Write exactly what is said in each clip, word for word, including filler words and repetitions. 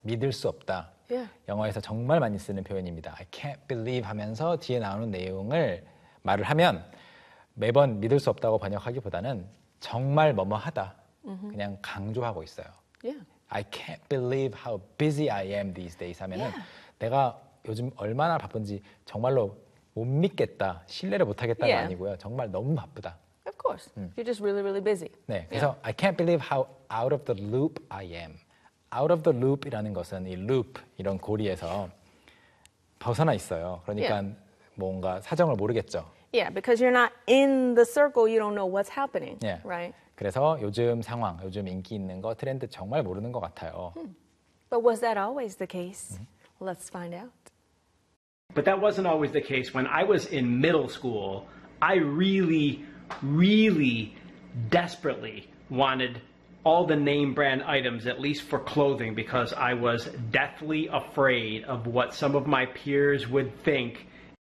믿을 수 없다. Yeah. 영어에서 정말 많이 쓰는 표현입니다. I can't believe 하면서 뒤에 나오는 내용을 말을 하면 매번 믿을 수 없다고 번역하기보다는 정말 뭐뭐하다. Mm-hmm. 그냥 강조하고 있어요. Yeah. I can't believe how busy I am these days 하면은 Yeah. 내가 요즘 얼마나 바쁜지 정말로 못 믿겠다, 신뢰를 못 하겠다가 Yeah. 아니고요. 정말 너무 바쁘다. Of course. 음. You're just really, really busy. 네, 그래서 yeah. I can't believe how out of the loop I am. Out of the loop이라는 것은 이 loop 이런 고리에서 벗어나 있어요. 그러니까 Yeah. 뭔가 사정을 모르겠죠. Yeah, because you're not in the circle, you don't know what's happening, Yeah. right? 그래서 요즘 상황, 요즘 인기 있는 거, 트렌드 정말 모르는 것 같아요. Hmm. But was that always the case? Mm-hmm. Let's find out. But that wasn't always the case. When I was in middle school, I really, really desperately wanted all the name brand items, at least for clothing, because I was deathly afraid of what some of my peers would think.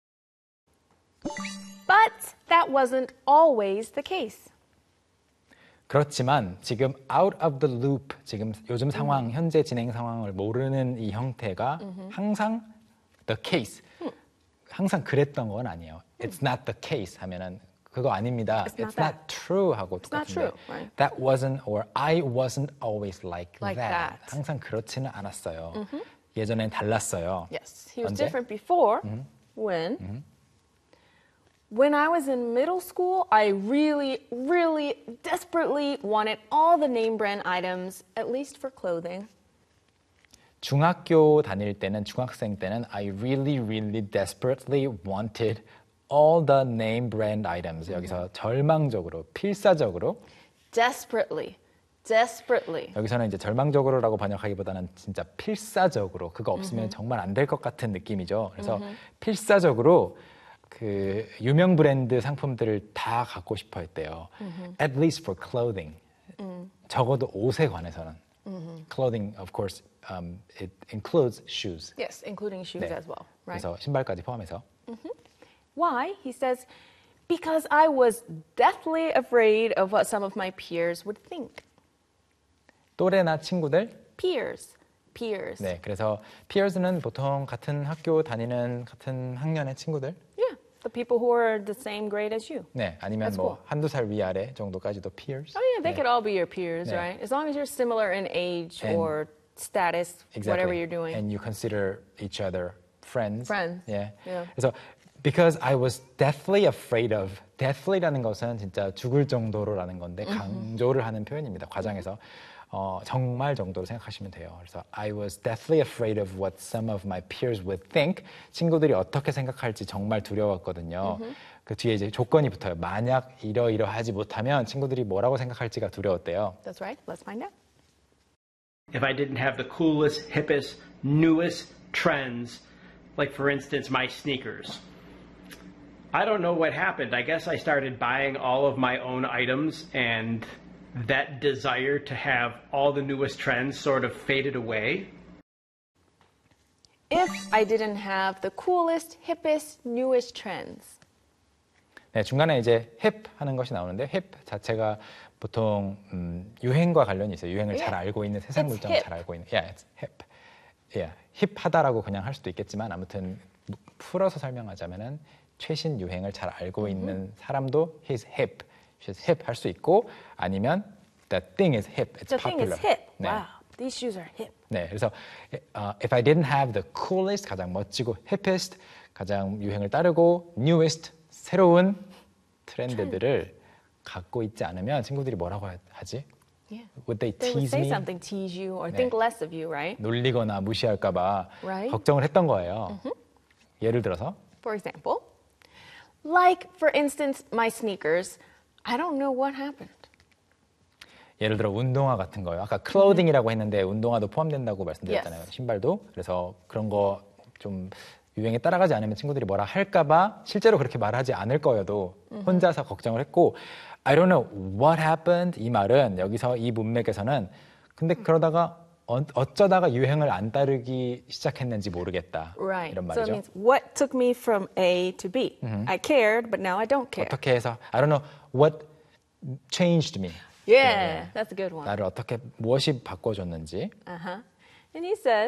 But that wasn't always the case. 그렇지만 지금 out of the loop, 지금 요즘 상황, 음. 현재 진행 상황을 모르는 이 형태가 음흠. 항상 the case, 음. 항상 그랬던 건 아니에요. It's not the case 하면은 그거 아닙니다. It's not, It's not true 하고 It's not 똑같은데 true, right? That wasn't or I wasn't always like, like that. that. 항상 그렇지는 않았어요. 음흠. 예전엔 달랐어요. Yes, he was 언제? different before 음흠. when 음흠. When I was in middle school, I really, really desperately wanted all the name brand items, at least for clothing. 중학교 다닐 때는, 중학생 때는 I really, really desperately wanted all the name brand items. 여기서 절망적으로, 필사적으로. Desperately, desperately. 여기서는 이제 절망적으로라고 번역하기보다는 진짜 필사적으로, 그거 없으면 mm-hmm. 정말 안 될 것 같은 느낌이죠. 그래서 mm-hmm. 필사적으로 그 유명 브랜드 상품들을 다 갖고 싶어 했대요. Mm-hmm. At least for clothing. Mm. 적어도 옷에 관해서는. Mm-hmm. Clothing, of course, um, it includes shoes. Yes, including shoes 네. as well. Right? 그래서 신발까지 포함해서. Mm-hmm. Why? He says, because I was deathly afraid of what some of my peers would think. 또래나 친구들? Peers. Peers. 네, 그래서 peers는 보통 같은 학교 다니는 같은 학년의 친구들. Yeah, the people who are the same grade as you. 네, 아니면 That's 뭐 cool. 한두 살 위아래 정도까지도 peers. Oh yeah, they 네. could all be your peers, 네. right? As long as you're similar in age And or status, exactly. whatever you're doing. And you consider each other friends. Friends. Yeah. Yeah. 그래서 because I was deathly afraid of, deathly라는 것은 진짜 죽을 정도로라는 건데 강조를 하는 표현입니다. 과장에서. 어, 정말 정도로 생각하시면 돼요. 그래서 I was deathly afraid of what some of my peers would think. 친구들이 어떻게 생각할지 정말 두려웠거든요. Mm-hmm. 그 뒤에 이제 조건이 붙어요. 만약 이러이러하지 못하면 친구들이 뭐라고 생각할지가 두려웠대요. That's right. Let's find out. If I didn't have the coolest, hippest, newest trends, like for instance my sneakers. I don't know what happened. I guess I started buying all of my own items and that desire to have all the newest trends sort of faded away. If I didn't have the coolest, hippest, newest trends. 네, 중간에 이제 hip 하는 것이 나오는데 hip 자체가 보통 음, 유행과 관련이 있어요. 유행을 Yeah. 잘 알고 있는 세상 물정을 잘 알고 있는. Yeah, it's hip. Yeah, 힙하다라고 그냥 할 수도 있겠지만 아무튼 풀어서 설명하자면은 최신 유행을 잘 알고 mm-hmm. 있는 사람도 he's hip. She's hip 할 수 있고 아니면 that thing is hip, it's the popular. thing is hip. 네. Wow, these shoes are hip. 네, 그래서 uh, if I didn't have the coolest, 가장 멋지고 hippest, 가장 유행을 따르고 newest, 새로운 트렌드들을 갖고 있지 않으면 친구들이 뭐라고 하지? Yeah. Would they They would tease say me? something, tease you, or 네. think less of you, right? 놀리거나 무시할까 봐 Right. 걱정을 했던 거예요. Mm-hmm. 예를 들어서 For example, like for instance, my sneakers. I don't know what happened. 예를 들어 운동화 같은 거요. 아까 clothing이라고 했는데 운동화도 포함된다고 말씀드렸잖아요. Yes. 신발도. 그래서 그런 거 좀 유행에 따라가지 않으면 친구들이 뭐라 할까 봐 실제로 그렇게 말하지 않을 거여도 혼자서 걱정을 했고 I don't know what happened 이 말은 여기서 이 문맥에서는 근데 그러다가 어, 어쩌다가 유행을 안 따르기 시작했는지 모르겠다. Right. 이런 So 말이죠. it means what took me from A to B. Mm-hmm. I cared, but now I don't care. 어떻게 해서 I don't know what changed me. Yeah, that's a good one. 나를 어떻게 무엇이 바꿔줬는지. Uh-huh. And he says,